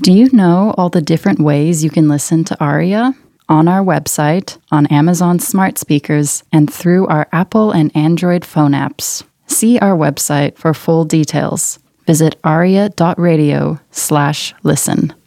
Do you know all the different ways you can listen to Aria? On our website, on Amazon smart speakers, and through our Apple and Android phone apps. See our website for full details. Visit aria.radio/listen.